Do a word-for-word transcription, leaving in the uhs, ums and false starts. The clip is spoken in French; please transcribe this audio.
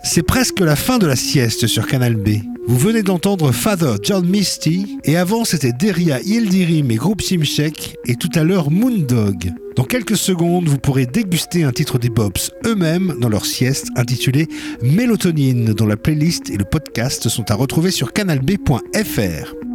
C'est presque la fin de la sieste sur Canal B. Vous venez d'entendre Father John Misty, et avant c'était Deria Yildirim et Groupe Simchek, et tout à l'heure Moondog. Dans quelques secondes, vous pourrez déguster un titre des Bobs eux-mêmes dans leur sieste intitulé Mélatonine, dont la playlist et le podcast sont à retrouver sur canal b point f r.